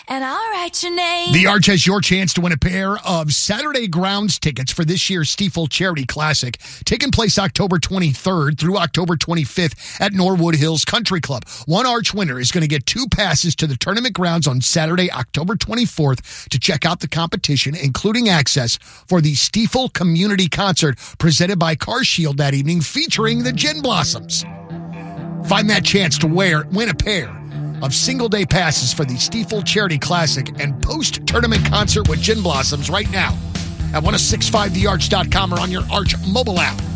and I'll write your name. The Arch has your chance to win a pair of Saturday grounds tickets for this year's Stiefel Charity Classic, taking place October 23rd through October 25th at Norwood Hills Country Club. One Arch winner is going to get 2 passes to the tournament grounds on Saturday, October 24th to check out the competition, including access for the Stiefel Community Concert presented by CarShield that evening, featuring the Gin Blossoms. Find that chance to win a pair of single-day passes for the Stiefel Charity Classic and post-tournament concert with Gin Blossoms right now at 1065thearch.com or on your Arch mobile app.